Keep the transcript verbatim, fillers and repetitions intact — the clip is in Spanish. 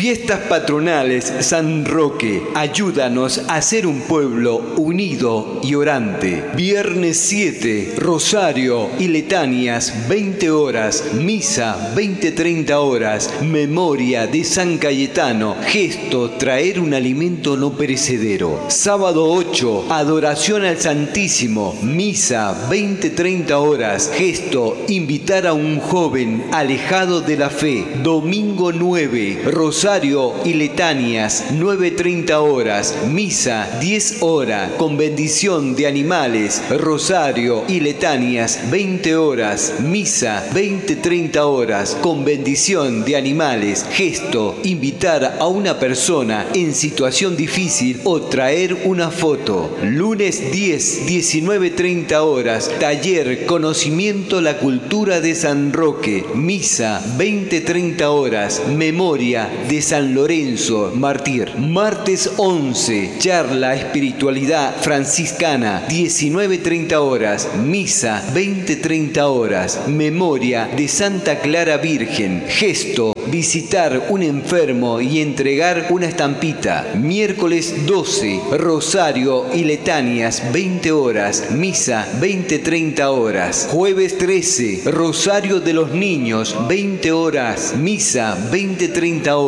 Fiestas patronales San Roque, ayúdanos a ser un pueblo unido y orante. Viernes siete, Rosario y Letanías, veinte horas, misa, veinte treinta horas, memoria de San Cayetano, gesto, traer un alimento no perecedero. Sábado ocho, adoración al Santísimo, misa, veinte treinta horas, gesto, invitar a un joven alejado de la fe. Domingo nueve, Rosario y Letanías, nueve treinta horas, misa, diez horas, con bendición de animales. Rosario y Letanías, veinte horas, misa, veinte treinta horas, con bendición de animales. Gesto, invitar a una persona en situación difícil o traer una foto. Lunes diez, diecinueve treinta horas, taller Conocimiento la cultura de San Roque, misa, veinte treinta horas, memoria de San Lorenzo Mártir. Martes once, charla espiritualidad franciscana, diecinueve treinta horas, misa, veinte treinta horas, memoria de Santa Clara Virgen. Gesto, visitar un enfermo y entregar una estampita. Miércoles doce, Rosario y Letanías, veinte horas, misa, veinte treinta horas. Jueves trece, Rosario de los niños, veinte horas, misa, veinte treinta horas.